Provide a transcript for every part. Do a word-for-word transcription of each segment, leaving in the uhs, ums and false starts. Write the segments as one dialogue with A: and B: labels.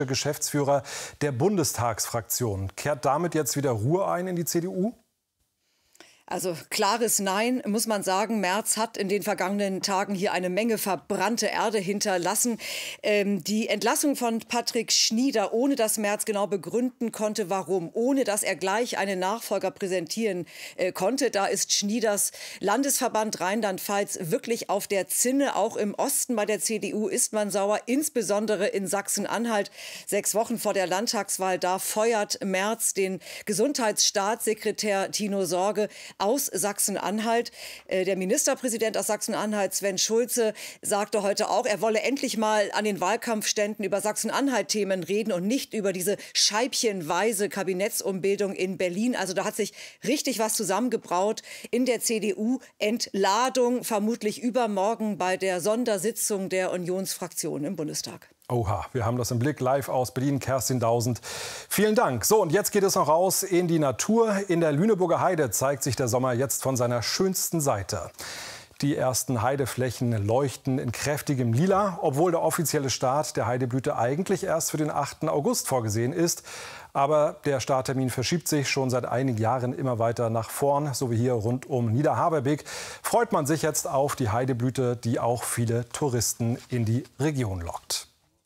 A: Geschäftsführer der Bundestagsfraktion. Kehrt damit jetzt wieder Ruhe ein in die C D U?
B: Also klares Nein, muss man sagen. Merz hat in den vergangenen Tagen hier eine Menge verbrannte Erde hinterlassen. Ähm, die Entlassung von Patrick Schnieder, ohne dass Merz genau begründen konnte, warum, ohne dass er gleich einen Nachfolger präsentieren äh, konnte. Da ist Schnieders Landesverband Rheinland-Pfalz wirklich auf der Zinne. Auch im Osten bei der C D U ist man sauer, insbesondere in Sachsen-Anhalt. Sechs Wochen vor der Landtagswahl, da feuert Merz den Gesundheitsstaatssekretär Tino Sorge aus Sachsen-Anhalt. Äh, der Ministerpräsident aus Sachsen-Anhalt, Sven Schulze, sagte heute auch, er wolle endlich mal an den Wahlkampfständen über Sachsen-Anhalt-Themen reden und nicht über diese scheibchenweise Kabinettsumbildung in Berlin. Also da hat sich richtig was zusammengebraut in der C D U. Entladung vermutlich übermorgen bei der Sondersitzung der Unionsfraktion im Bundestag.
A: Oha, wir haben das im Blick live aus Berlin. Kerstin Dausend, vielen Dank. So, und jetzt geht es noch raus in die Natur. In der Lüneburger Heide zeigt sich der Sommer jetzt von seiner schönsten Seite. Die ersten Heideflächen leuchten in kräftigem Lila, obwohl der offizielle Start der Heideblüte eigentlich erst für den achten August vorgesehen ist. Aber der Starttermin verschiebt sich schon seit einigen Jahren immer weiter nach vorn, so wie hier rund um Niederhaberbeek. Freut man sich jetzt auf die Heideblüte, die auch viele Touristen in die Region lockt.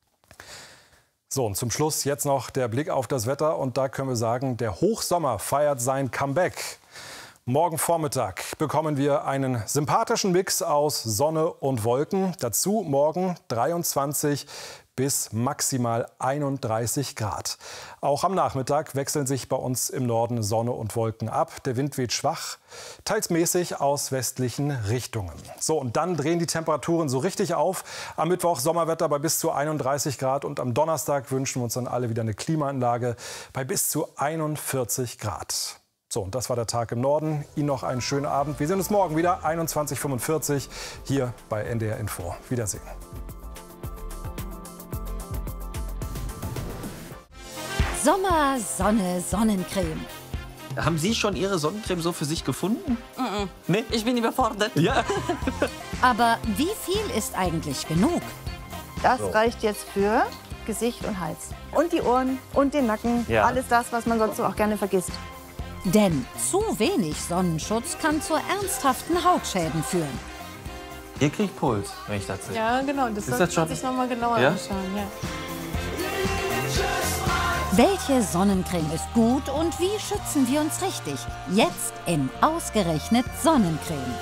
A: So, und zum Schluss jetzt noch der Blick auf das Wetter. Und da können wir sagen, der Hochsommer feiert sein Comeback. Morgen Vormittag bekommen wir einen sympathischen Mix aus Sonne und Wolken. Dazu morgen dreiundzwanzig bis maximal einunddreißig Grad. Auch am Nachmittag wechseln sich bei uns im Norden Sonne und Wolken ab. Der Wind weht schwach, teils mäßig aus westlichen Richtungen. So, und dann drehen die Temperaturen so richtig auf. Am Mittwoch Sommerwetter bei bis zu einunddreißig Grad und am Donnerstag wünschen wir uns dann alle wieder eine Klimaanlage bei bis zu einundvierzig Grad. So, und das war der Tag im Norden. Ihnen noch einen schönen Abend. Wir sehen uns morgen wieder, einundzwanzig Uhr fünfundvierzig, hier bei N D R Info. Wiedersehen.
C: Sommer, Sonne, Sonnencreme.
D: Haben Sie schon Ihre Sonnencreme so für sich gefunden?
E: Mm-mm.
D: Nee?
E: Ich bin überfordert.
D: Ja.
C: Aber wie viel ist eigentlich genug?
F: Das
D: So.
F: reicht jetzt für Gesicht und Hals. Und die Ohren und den Nacken.
D: Ja.
F: Alles das, was man sonst so auch gerne vergisst.
C: Denn zu wenig Sonnenschutz kann zu ernsthaften Hautschäden führen.
D: Ihr kriegt Puls, wenn ich das sehe.
E: Ja, genau. Das
D: Ist
E: sollte
D: das schon-
E: man sich noch mal genauer
D: Ja?
E: anschauen. Ja.
C: Welche Sonnencreme ist gut und wie schützen wir uns richtig? Jetzt in Ausgerechnet Sonnencreme.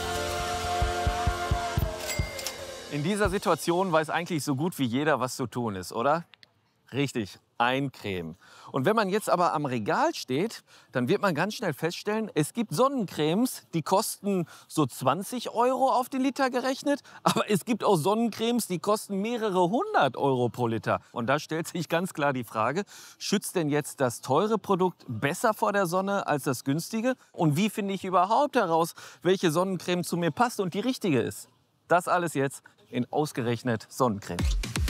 D: In dieser Situation weiß eigentlich so gut wie jeder, was zu tun ist, oder? Richtig, eincremen. Und wenn man jetzt aber am Regal steht, dann wird man ganz schnell feststellen, es gibt Sonnencremes, die kosten so zwanzig Euro auf den Liter gerechnet. Aber es gibt auch Sonnencremes, die kosten mehrere hundert Euro pro Liter. Und da stellt sich ganz klar die Frage, schützt denn jetzt das teure Produkt besser vor der Sonne als das günstige? Und wie finde ich überhaupt heraus, welche Sonnencreme zu mir passt und die richtige ist? Das alles jetzt in Ausgerechnet Sonnencreme.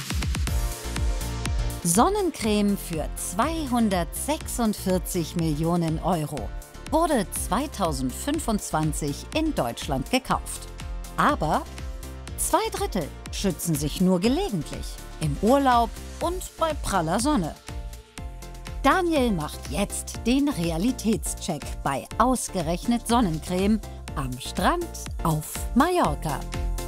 C: Sonnencreme für zweihundertsechsundvierzig Millionen Euro wurde zweitausendfünfundzwanzig in Deutschland gekauft. Aber zwei Drittel schützen sich nur gelegentlich, im Urlaub und bei praller Sonne. Daniel macht jetzt den Realitätscheck bei Ausgerechnet Sonnencreme am Strand auf Mallorca.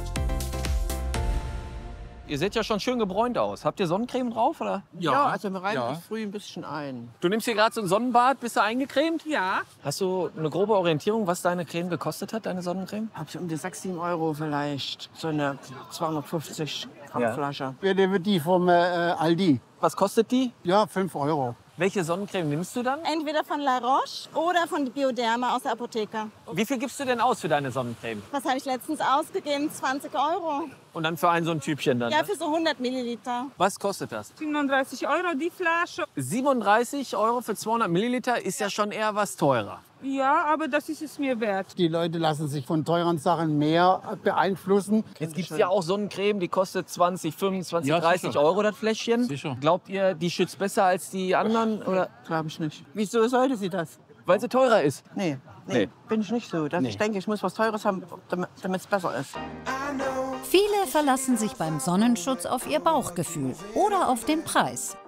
D: Ihr seht ja schon schön gebräunt aus. Habt ihr Sonnencreme drauf, oder?
G: Ja, also wir reiben dich früh ein bisschen ein.
D: Du nimmst hier gerade so ein Sonnenbad, bist du eingecremt?
G: Ja.
D: Hast du eine grobe Orientierung, was deine Creme gekostet hat, deine Sonnencreme?
G: Hab ich um die sechs, sieben Euro vielleicht. So eine zweihundertfünfzig Gramm
D: Ja.
G: Flasche.
H: Ja, der wird die vom äh, Aldi.
D: Was kostet die?
H: Ja, fünf Euro.
D: Welche Sonnencreme nimmst du dann?
I: Entweder von La Roche oder von Bioderma aus der Apotheke.
D: Wie viel gibst du denn aus für deine Sonnencreme?
I: Was habe ich letztens ausgegeben? zwanzig Euro.
D: Und dann für ein so ein Typchen dann?
I: Ja,
D: ne?
I: für so hundert Milliliter.
D: Was kostet das?
E: siebenunddreißig Euro die Flasche.
D: siebenunddreißig Euro für zweihundert Milliliter ist ja schon eher was teurer.
E: Ja, aber das ist es mir wert.
H: Die Leute lassen sich von teuren Sachen mehr beeinflussen.
D: Jetzt gibt es ja auch Sonnencreme, die kostet zwanzig, fünfundzwanzig,
G: Ja,
D: dreißig
G: sicher.
D: Euro das Fläschchen.
G: Sicher.
D: Glaubt ihr, die schützt besser als die anderen? Oder
G: Glaube ich nicht. Wieso sollte sie das?
D: weil sie teurer ist?
G: Nee, nee,
D: Nee.
G: bin ich nicht so. Dass Ich denke, ich muss was Teures haben, damit es besser ist.
C: Viele verlassen sich beim Sonnenschutz auf ihr Bauchgefühl oder auf den Preis.